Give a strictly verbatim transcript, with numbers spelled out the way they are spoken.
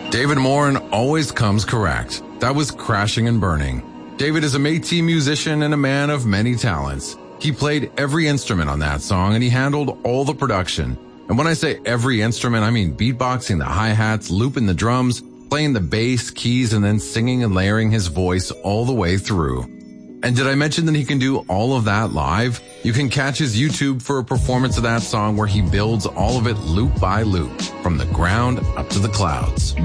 David Morin always comes correct. That was Crashing and Burning. David is a Métis musician and a man of many talents. He played every instrument on that song and he handled all the production. And when I say every instrument, I mean beatboxing the hi-hats, looping the drums, playing the bass, keys, and then singing and layering his voice all the way through. And did I mention that he can do all of that live? You can catch his YouTube for a performance of that song where he builds all of it loop by loop, from the ground up to the clouds.